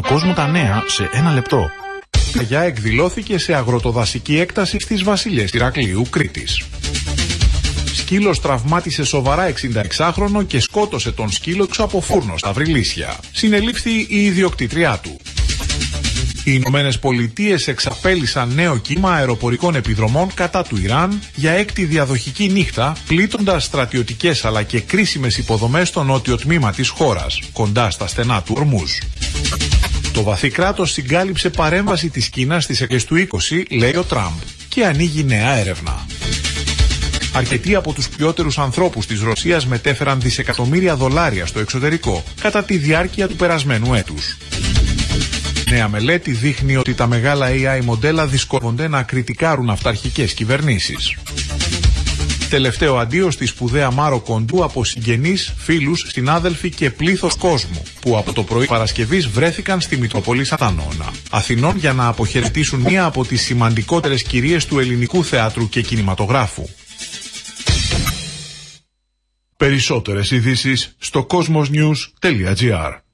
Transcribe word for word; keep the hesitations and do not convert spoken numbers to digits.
κόσμου τα νέα σε ένα λεπτό. Καγιά εκδηλώθηκε σε αγροτοδασική έκταση στις Βασιλιές Ηρακλείου, Κρήτης. Σκύλος τραυμάτισε σοβαρά εξήντα εξάχρονο και σκότωσε τον σκύλο έξω από φούρνο στα Βρυλίσια. Συνελήφθη η ιδιοκτήτριά του. Οι Ηνωμένες Πολιτείες εξαπέλυσαν νέο κύμα αεροπορικών επιδρομών κατά του Ιράν για έκτη διαδοχική νύχτα, πλήττοντας στρατιωτικές αλλά και κρίσιμες υποδομές στο νότιο τμήμα της χώρας, κοντά στα στενά του Ορμούζ. Το βαθύ κράτος συγκάλυψε παρέμβαση της Κίνας στις εκλογές του είκοσι, λέει ο Τραμπ, και ανοίγει νέα έρευνα. Αρκετοί από τους ποιότερους ανθρώπους της Ρωσίας μετέφεραν δισεκατομμύρια δολάρια στο εξωτερικό κατά τη διάρκεια του περασμένου έτους. Νέα μελέτη δείχνει ότι τα μεγάλα έι άι μοντέλα δυσκολεύονται να κριτικάρουν αυταρχικές κυβερνήσεις. Τελευταίο αντίο στη σπουδαία Μάρο Κοντού από συγγενείς, φίλους, συνάδελφοι και πλήθος κόσμου που από το πρωί Παρασκευής βρέθηκαν στη Μητρόπολη Σατανώνα, Αθηνών, για να αποχαιρετήσουν μία από τις σημαντικότερες κυρίες του ελληνικού θεάτρου και κινηματογράφου. Περισσότερες ειδήσεις στο κόσμος νιους τελεία τζι άρ.